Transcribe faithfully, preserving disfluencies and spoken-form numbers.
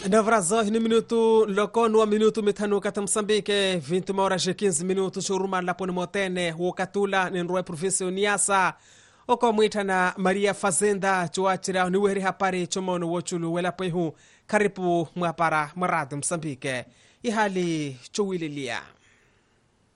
Na verdade, no minuto loco no minuto mitano kata Moçambique, vinte horas e quinze minutos churuma lá por Motene, o Catula, em Rua Província Niassa. O como itana Maria Fazenda, chuachira ni weri hapari chomono wochulu wela pehu karibu mwapara marado Moçambique. Ihali chuwililia.